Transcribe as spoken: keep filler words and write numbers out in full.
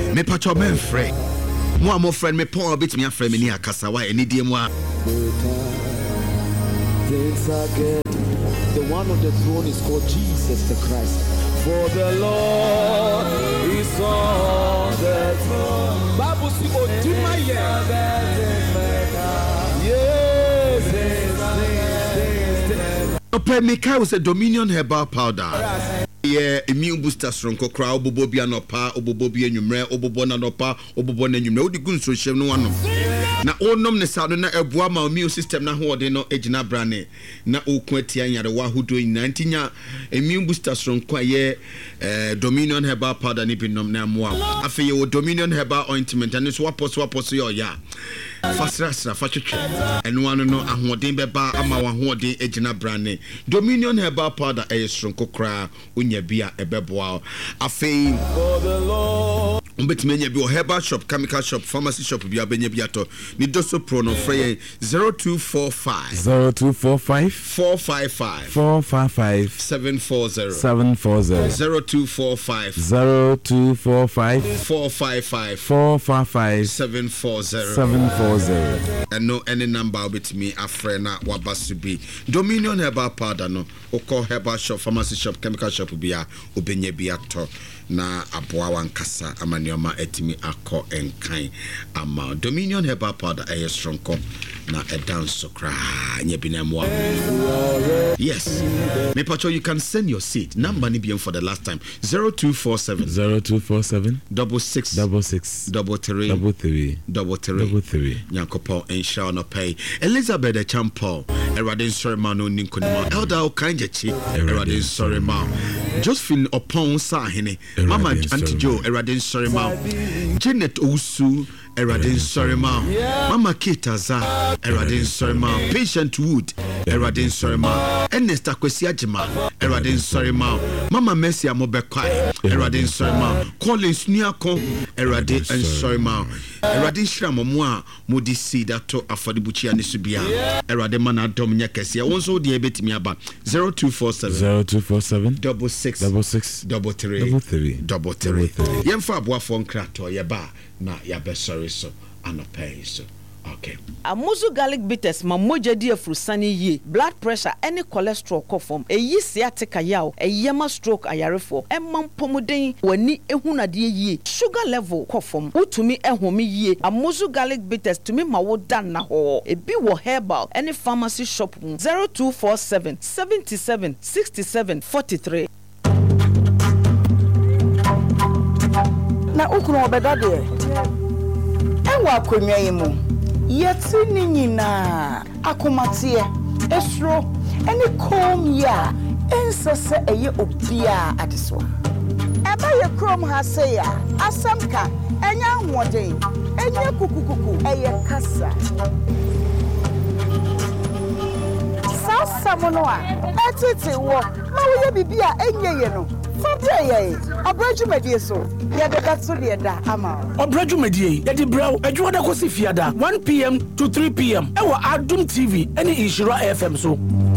Me pacho men frɛ. Mo a mo friend me pon bit me afrɛ me ni akasa wa eni die mo a. The one on the throne is called Jesus the Christ. For the Lord is on the throne. Bible says, "Oh, Tima yes, yes." Ope Mika was a Dominion herbal powder. Yeah, immune booster strong crowd, Obobo no pa, Obobo bi enwumre, Obobo na no pa, Obobo na enwumre. Odi gun so hyem no wanom. Na onom ne sa no na ebua ma immune system na ho ode no ejina brane. Na oku atia nyare wa hodo ninety immune booster strong kwa ye eh, Dominion herbal powder ni binom na moa. Afi ye Dominion herbal ointment and so waposo waposo yo ya. Fasra sra fatwetwe. Eno anu no ahoden beba ama wa hoden ejina brane. Dominion herbal powder e strong kokra unya bia ebeboa. Afi for the Lord umbetmenya bi herbal shop, chemical shop, pharmacy shop bi abenya bi ato. Ni doso pro no frey zero two four five zero two four five four five five four five five seven four zero seven four zero zero two four five zero two four five four five five four five five seven four zero seven four zero. And no any number with me afrena wabasubi. Dominion herbal powder no oko herbal shop, pharmacy shop, chemical shop bia obenye bia to na aboa wankasa amanioma etimi akọ enkan ama Dominion herbal powder aye strong ko na e dance kra nya binamwa. Yes, me pacho you can send your seed number ni bien for the last time zero two four seven zero two four seven double six double six double three double three double three double three. Nyankopo ensure no pay Elizabeth the Champo Eradin sorry man no ninkunima Elder Okanjechi Eradin sorry man Josephine upon sa hene Mama Auntie Joe Eradin sorry man Janet Osu Eradin sorry man Mama Kitaza Eradin sorry man Patient Wood Eradin sorry man Ernest Akwesi Ajima Eradin sorry man Mama Mercy Amobekwai Eradin sorry man Collins Niako Eradin sorry man Eradin Shram Moa Modi Sida to Afodibuchi and Subia Eradin Mana Dom Nyakesi also the ebetimi aba zero two four seven zero two four seven double six double six double three double three double three yemfa aboafo nkrato yeba na yabesori so anopay so. Okay. Amuzu garlic bitters ma moja di afrusani ye blood pressure any cholesterol ko form e yi sciatica yaw e yema stroke ayarefo e man pomuden wani ehunade ye sugar level ko form utumi ehome ye Amuzu garlic bitters tumi ma wo dan na ho e bi wo herbal any pharmacy shop zero two four seven seven seven six seven four three. Na ukunu obeda de enwa konwa yimu yeti ni nyina akomatie esro eni kom ya ensese eye obia adeso eba ye krom ha se ya asamka enya hoden enya kukukuku eye kasa sasa mono a etete wo ma wo ye bibia enye ye no fabia ye abrajumedie so ye de katso de da ama abrajumedie ye di braw adwo da kosi fiada one p m to three p m e wo Adum T V eni Inshira F M so